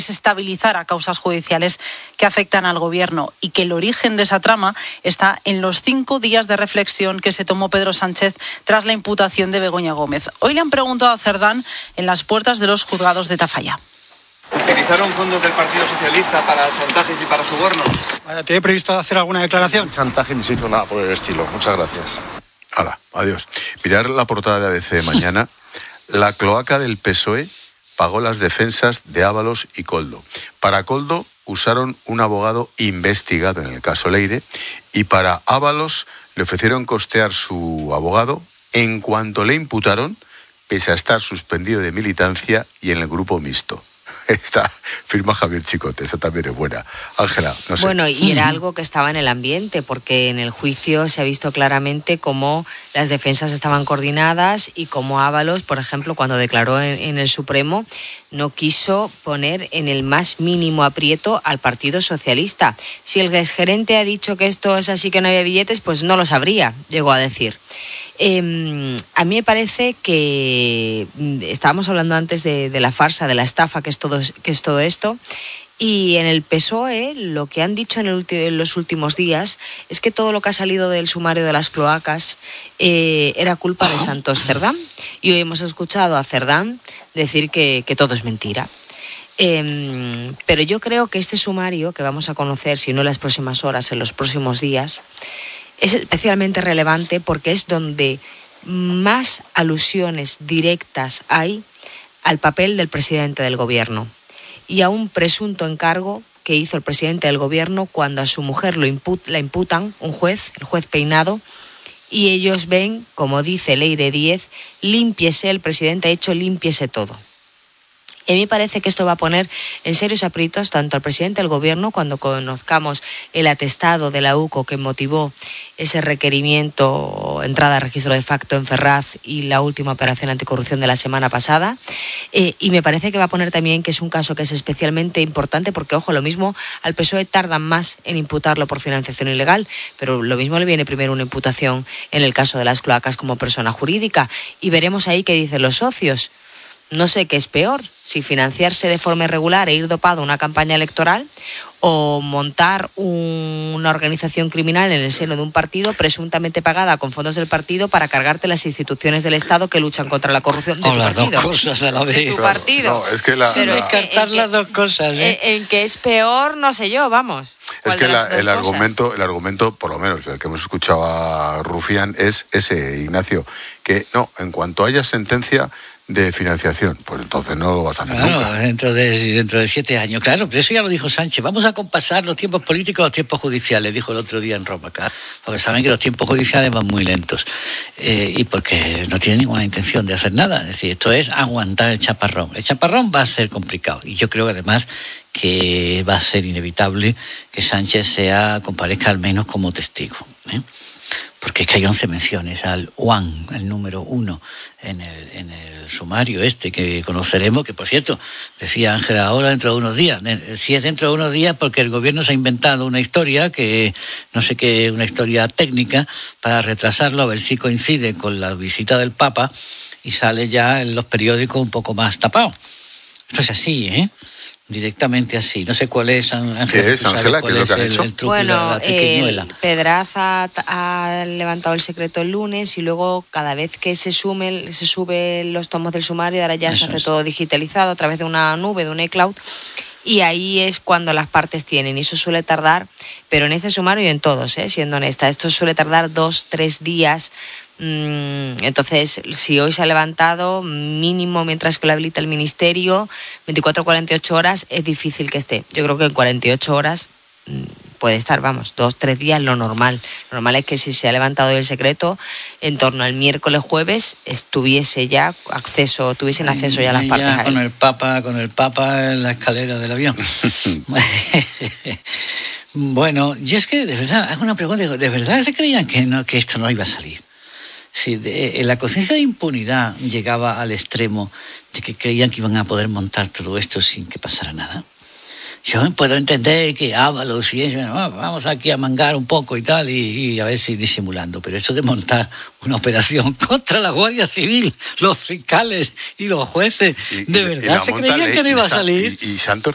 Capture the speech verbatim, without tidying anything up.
desestabilizar a causas judiciales que afectan al gobierno y que el origen de esa trama está en los cinco días de reflexión que se tomó Pedro Sánchez tras la imputación de Begoña Gómez. Hoy le han preguntado a Cerdán en las puertas de los juzgados de Tafalla. ¿Utilizaron fondos del Partido Socialista para chantajes y para sobornos? ¿Te he previsto hacer alguna declaración? Chantaje ni se hizo nada por el estilo. Muchas gracias. Hala, adiós. Mirar la portada de A B C de mañana. La cloaca del P S O E pagó las defensas de Ábalos y Koldo. Para Koldo usaron un abogado investigado en el caso Leire y para Ábalos le ofrecieron costear su abogado en cuanto le imputaron, pese a estar suspendido de militancia y en el grupo mixto. Esta firma Javier Chicote, esta también es buena. Ángela, no sé. Bueno, y era algo que estaba en el ambiente, porque en el juicio se ha visto claramente cómo las defensas estaban coordinadas y cómo Ábalos, por ejemplo, cuando declaró en, en el Supremo, no quiso poner en el más mínimo aprieto al Partido Socialista. Si el exgerente ha dicho que esto es así, que no había billetes, pues no lo sabría, llegó a decir. Eh, a mí me parece que estábamos hablando antes de, de la farsa, de la estafa que es todo, que es todo esto, y en el P S O E lo que han dicho en, el ulti- en los últimos días es que todo lo que ha salido del sumario de las cloacas eh, era culpa de Santos Cerdán, y hoy hemos escuchado a Cerdán decir que, que todo es mentira. Eh, pero yo creo que este sumario que vamos a conocer, si no en las próximas horas, en los próximos días, es especialmente relevante porque es donde más alusiones directas hay al papel del presidente del gobierno y a un presunto encargo que hizo el presidente del gobierno cuando a su mujer lo imput- la imputan, un juez, el juez Peinado, y ellos ven, como dice Leire Díez, límpiese, el presidente ha hecho límpiese todo. Y a mí me parece que esto va a poner en serios aprietos tanto al presidente del gobierno cuando conozcamos el atestado de la U C O que motivó ese requerimiento, entrada a registro de facto en Ferraz y la última operación anticorrupción de la semana pasada. Eh, y me parece que va a poner también que es un caso que es especialmente importante porque, ojo, lo mismo al P S O E tardan más en imputarlo por financiación ilegal, pero lo mismo le viene primero una imputación en el caso de las cloacas como persona jurídica. Y veremos ahí qué dicen los socios. No sé qué es peor, si financiarse de forma irregular e ir dopado a una campaña electoral o montar un, una organización criminal en el seno de un partido presuntamente pagada con fondos del partido para cargarte las instituciones del Estado que luchan contra la corrupción de o tu las partido. dos cosas a la vez. De tu partido. No, es que la, Pero la... es que, Descartar las dos cosas, ¿eh? En, en que es peor, no sé yo, vamos. Es que la, el cosas? argumento, el argumento, por lo menos el que hemos escuchado a Rufián, es ese, Ignacio, que no, en cuanto haya sentencia de financiación, pues entonces no lo vas a hacer Claro, nunca. dentro de, dentro de siete años, claro, pero eso ya lo dijo Sánchez. Vamos a compasar los tiempos políticos a los tiempos judiciales, dijo el otro día en Roma, claro, porque saben que los tiempos judiciales van muy lentos eh, y porque no tienen ninguna intención de hacer nada. Es decir, esto es aguantar el chaparrón. El chaparrón va a ser complicado y yo creo que además que va a ser inevitable que Sánchez sea comparezca al menos como testigo, ¿eh? Porque es que hay once menciones al One, el número uno, en el, en el sumario este que conoceremos, que por cierto, decía Ángela, ahora dentro de unos días. Si es dentro de unos días porque el gobierno se ha inventado una historia, que no sé qué, una historia técnica, para retrasarlo, a ver si coincide con la visita del Papa y sale ya en los periódicos un poco más tapado. Esto es así, ¿eh? Directamente así. No sé cuál es, Ángela. ¿Qué es, Ángela? ¿Qué es lo que han hecho? El, bueno, eh, Pedraza ha levantado el secreto el lunes y luego cada vez que se sume, se sube los tomos del sumario, ahora ya Eso se hace es. todo digitalizado a través de una nube, de un iCloud, y ahí es cuando las partes tienen, y eso suele tardar, pero en este sumario y en todos, ¿eh? Siendo honesta, esto suele tardar dos, tres días. Entonces, si hoy se ha levantado, mínimo mientras que lo habilita el Ministerio, veinticuatro a cuarenta y ocho horas, es difícil que esté. Yo creo que en cuarenta y ocho horas puede estar, vamos, dos, tres días, lo normal. Lo normal es que si se ha levantado el secreto, en torno al miércoles, jueves, estuviese ya acceso, tuviesen acceso ya a las partes ya ahí. Con el Papa, con el Papa en la escalera del avión. Bueno, yo es que, de verdad, hago una pregunta, ¿de verdad se creían que, no, que esto no iba a salir? Sí, de, la conciencia de impunidad llegaba al extremo de que creían que iban a poder montar todo esto sin que pasara nada. Yo puedo entender que Ábalos y eso, no, vamos aquí a mangar un poco y tal, y, y a ver si disimulando, pero esto de montar una operación contra la Guardia Civil, los fiscales y los jueces, y, ¿de y, verdad y se creían que no iba a salir? Y, y Santos